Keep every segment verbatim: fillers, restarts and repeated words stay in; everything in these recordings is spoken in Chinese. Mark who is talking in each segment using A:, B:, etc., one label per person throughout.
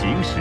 A: 行时。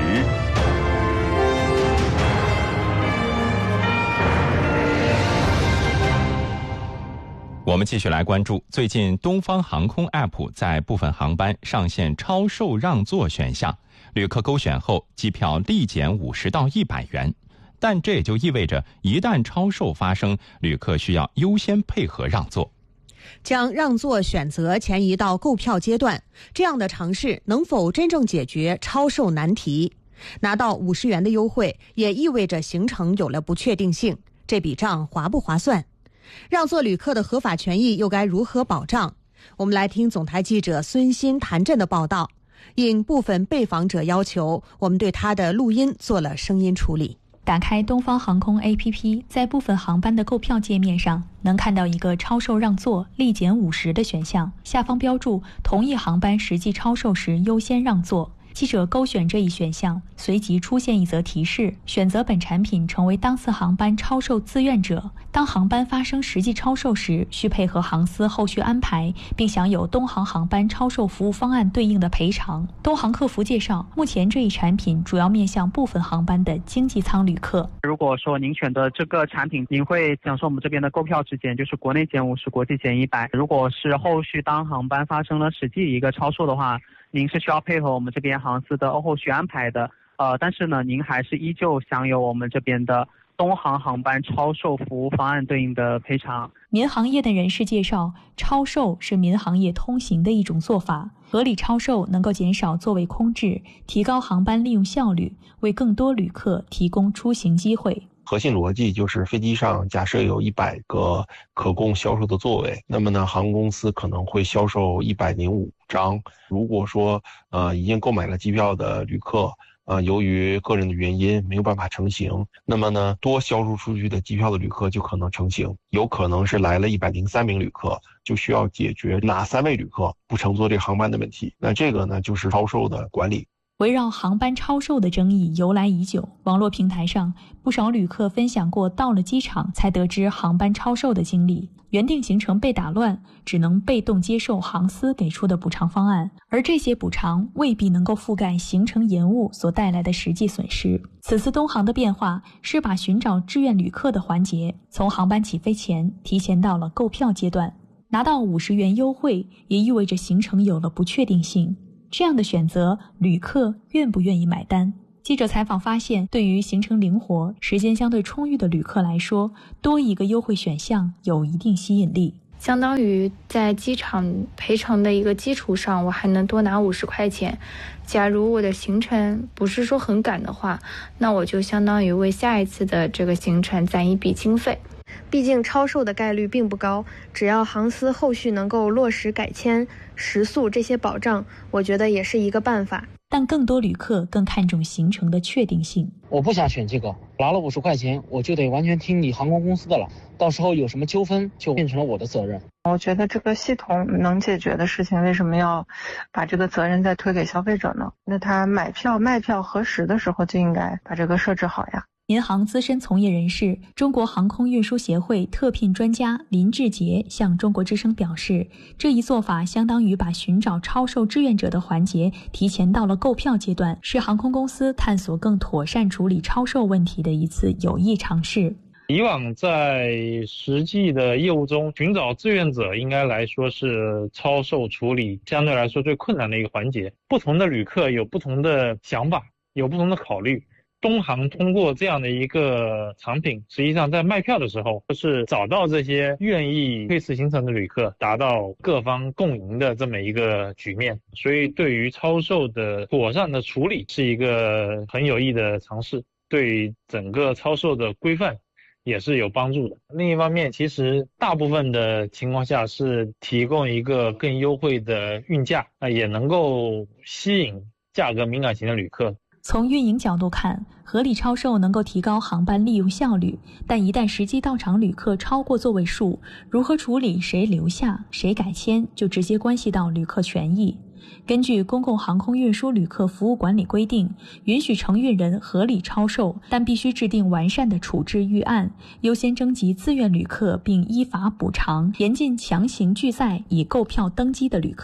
A: 我们继续来关注，最近东方航空 A P P 在部分航班上线超售让座选项，旅客勾选后，机票立减五十到一百元。但这也就意味着，一旦超售发生，旅客需要优先配合让座。
B: 将让座选择前移到购票阶段，这样的尝试能否真正解决超售难题？拿到五十元的优惠，也意味着行程有了不确定性，这笔账划不划算？让座旅客的合法权益又该如何保障？我们来听总台记者孙鑫、谭震的报道。应部分被访者要求，我们对他的录音做了声音处理。
C: 打开东方航空 A P P， 在部分航班的购票界面上，能看到一个超售让座立减五十的选项，下方标注同一航班实际超售时优先让座。记者勾选这一选项，随即出现一则提示：选择本产品成为当次航班超售自愿者，当航班发生实际超售时，需配合航司后续安排，并享有东航航班超售服务方案对应的赔偿。东航客服介绍，目前这一产品主要面向部分航班的经济舱旅客。
D: 如果说您选择这个产品，您会享受我们这边的购票之间，就是国内减五十，国际减一百。如果是后续当航班发生了实际一个超售的话，您是需要配合我们这边航司的后续安排的，呃，但是呢，您还是依旧享有我们这边的东航航班超售服务方案对应的赔偿。
C: 民航业的人士介绍，超售是民航业通行的一种做法，合理超售能够减少座位空置，提高航班利用效率，为更多旅客提供出行机会。
E: 核心逻辑就是飞机上假设有一百个可供销售的座位，那么呢，航空公司可能会销售一百零五张。如果说呃已经购买了机票的旅客，呃由于个人的原因没有办法成行，那么呢，多销售出去的机票的旅客就可能成行。有可能是来了一百零三名旅客，就需要解决哪三位旅客不乘坐这个航班的问题。那这个呢，就是超售的管理。
C: 围绕航班超售的争议由来已久，网络平台上不少旅客分享过到了机场才得知航班超售的经历，原定行程被打乱，只能被动接受航司给出的补偿方案，而这些补偿未必能够覆盖行程延误所带来的实际损失。此次东航的变化是把寻找志愿旅客的环节从航班起飞前提前到了购票阶段，拿到五十元优惠也意味着行程有了不确定性。这样的选择，旅客愿不愿意买单？记者采访发现，对于行程灵活、时间相对充裕的旅客来说，多一个优惠选项有一定吸引力。
F: 相当于在机场赔偿的一个基础上，我还能多拿五十块钱。假如我的行程不是说很赶的话，那我就相当于为下一次的这个行程攒一笔经费。
G: 毕竟超售的概率并不高，只要航司后续能够落实改签、食宿这些保障，我觉得也是一个办法。
C: 但更多旅客更看重行程的确定性。
H: 我不想选这个，拿了五十块钱，我就得完全听你航空公司的了，到时候有什么纠纷就变成了我的责任。
I: 我觉得这个系统能解决的事情，为什么要把这个责任再推给消费者呢？那他买票卖票核实的时候就应该把这个设置好呀。
C: 民航资深从业人士、中国航空运输协会特聘专家林志杰向中国之声表示，这一做法相当于把寻找超售志愿者的环节提前到了购票阶段，是航空公司探索更妥善处理超售问题的一次有益尝试。
J: 以往在实际的业务中，寻找志愿者应该来说是超售处理相对来说最困难的一个环节。不同的旅客有不同的想法，有不同的考虑。东航通过这样的一个产品，实际上在卖票的时候是找到这些愿意退次行程的旅客，达到各方共赢的这么一个局面。所以对于超售的妥善的处理是一个很有益的尝试，对整个超售的规范也是有帮助的。另一方面，其实大部分的情况下是提供一个更优惠的运价，也能够吸引价格敏感型的旅客。
C: 从运营角度看，合理超售能够提高航班利用效率，但一旦实际到场旅客超过座位数，如何处理谁留下谁改签，就直接关系到旅客权益。根据公共航空运输旅客服务管理规定，允许承运人合理超售，但必须制定完善的处置预案，优先征集自愿旅客并依法补偿，严禁强行拒载已购票登机的旅客。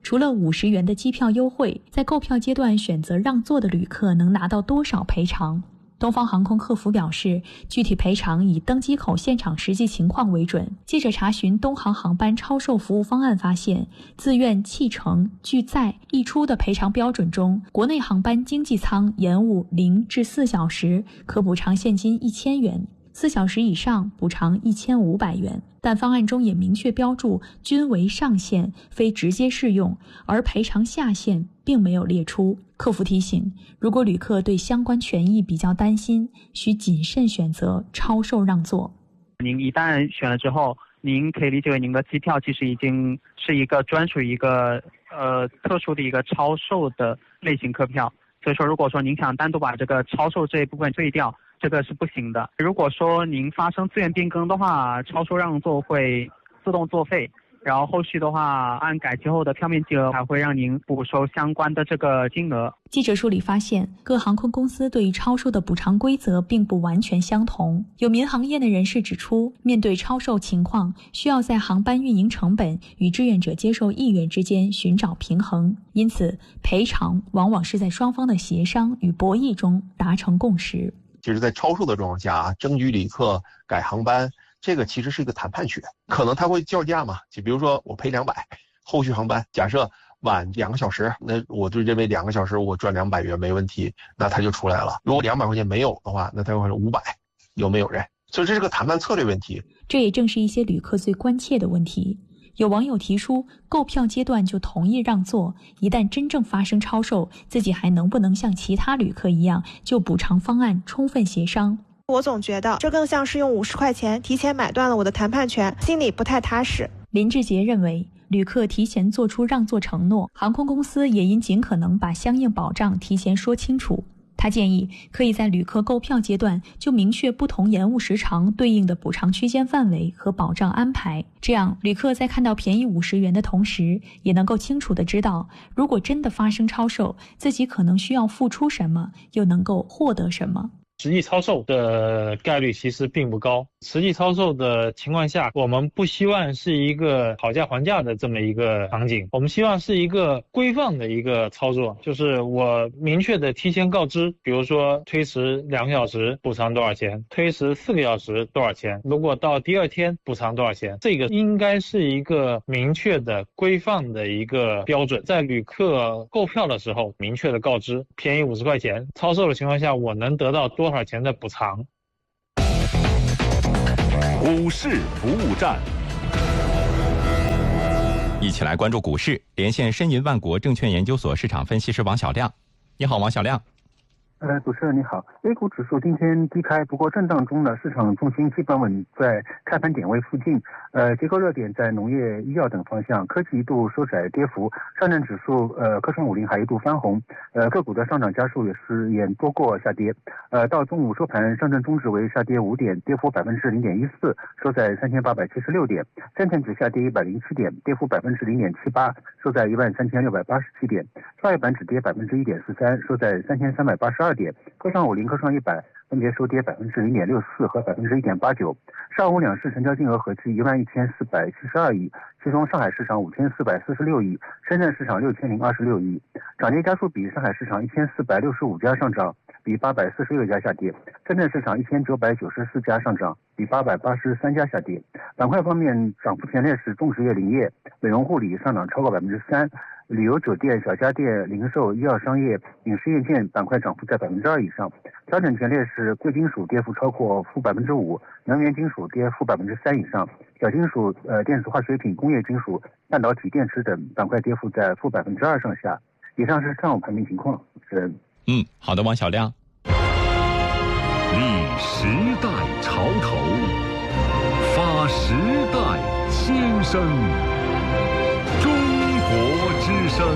C: 除了五十元的机票优惠，在购票阶段选择让座的旅客能拿到多少赔偿？东方航空客服表示，具体赔偿以登机口现场实际情况为准。记者查询东航航班超售服务方案发现，自愿弃乘、拒载、溢出的赔偿标准中，国内航班经济舱延误零至四小时可补偿现金一千元，四小时以上补偿一千五百元。但方案中也明确标注均为上限，非直接适用，而赔偿下限并没有列出。客服提醒，如果旅客对相关权益比较担心，需谨慎选择超售让座。
D: 您一旦选了之后，您可以理解为您的机票其实已经是一个专属于一个呃特殊的一个超售的类型客票，所以说如果说您想单独把这个超售这一部分对掉，这个是不行的。如果说您发生自愿变更的话，超售让座会自动作废，然后后续的话按改期后的票面金额还会让您补收相关的这个金额。
C: 记者梳理发现，各航空公司对于超售的补偿规则并不完全相同。有民航业的人士指出，面对超售情况，需要在航班运营成本与志愿者接受意愿之间寻找平衡，因此赔偿往往是在双方的协商与博弈中达成共识。
E: 其实在超售的状况下，争取旅客改航班，这个其实是一个谈判权，可能他会叫价嘛，就比如说我赔两百，后续航班假设晚两个小时，那我就认为两个小时我赚两百元没问题，那他就出来了。如果两百块钱没有的话，那他会是五百，有没有人？所以这是个谈判策略问题。
C: 这也正是一些旅客最关切的问题。有网友提出，购票阶段就同意让座，一旦真正发生超售，自己还能不能像其他旅客一样，就补偿方案充分协商？
K: 我总觉得这更像是用五十块钱提前买断了我的谈判权，心里不太踏实。
C: 林志杰认为，旅客提前做出让座承诺，航空公司也应尽可能把相应保障提前说清楚。他建议可以在旅客购票阶段就明确不同延误时长对应的补偿区间范围和保障安排，这样旅客在看到便宜五十元的同时，也能够清楚地知道，如果真的发生超售，自己可能需要付出什么，又能够获得什么。
J: 实际超售的概率其实并不高。实际超售的情况下，我们不希望是一个讨价还价的这么一个场景，我们希望是一个规范的一个操作，就是我明确的提前告知，比如说推迟两个小时补偿多少钱，推迟四个小时多少钱，如果到第二天补偿多少钱，这个应该是一个明确的规范的一个标准。在旅客购票的时候明确的告知，便宜五十块钱，超售的情况下我能得到多少钱的补偿。
L: 股市服务站，
A: 一起来关注股市，连线申银万国证券研究所市场分析师王小亮。你好，王小亮。
M: 呃，主持人你好。A 股指数今天低开，不过震荡中呢，市场重心基本稳在开盘点位附近。呃，结构热点在农业、医药等方向，科技一度收窄跌幅，上证指数、呃，科创五零还一度翻红。呃，个股的上涨家数也是也多过下跌。呃，到中午收盘，上证综指为下跌五点，跌幅百分之零点一四，收在三千八百七十六点；深成指下跌一百零七点，跌幅百分之零点七八，收在一万三千六百八十七点；创业板指跌百分之一点四三，收在三千三百八十二点；科创五零、科创一百分别收跌百分之零点六四和百分之一点八九。上午两市成交金额合计一万一千四百七十二亿，其中上海市场五千四百四十六亿，深圳市场六千零二十六亿。涨跌家数比：上海市场一千四百六十五家上涨，比八百四十六家下跌；深圳市场一千九百九十四家上涨，比八百八十三家下跌。板块方面，涨幅前列是种植业、林业、美容护理上涨超过百分之三。旅游酒店、小家电、零售、医药商业、影视硬件板块涨幅在百分之二以上。调整前列是贵金属跌幅超过负百分之五，能源金属跌负百分之三以上，小金属、呃电子化学品、工业金属、半导体、电池等板块跌幅在负百分之二上下。以上是上午盘面情况。是。
A: 嗯，好的，王小亮。
L: 立时代潮头，发时代新生。中国之声。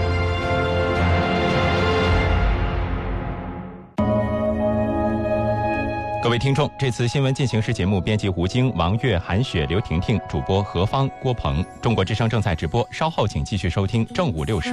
A: 各位听众，这次新闻进行时节目编辑吴京、王悦、韩雪、刘婷婷，主播何芳、郭鹏。中国之声正在直播，稍后请继续收听正午六时。